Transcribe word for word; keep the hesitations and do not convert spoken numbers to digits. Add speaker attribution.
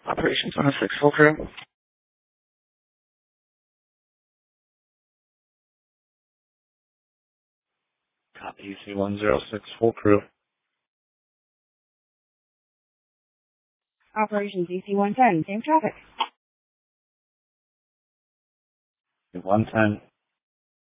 Speaker 1: Operations one oh six, full crew. Copy, E C one oh six, full crew.
Speaker 2: Operations E C one ten, same traffic.
Speaker 1: one ten.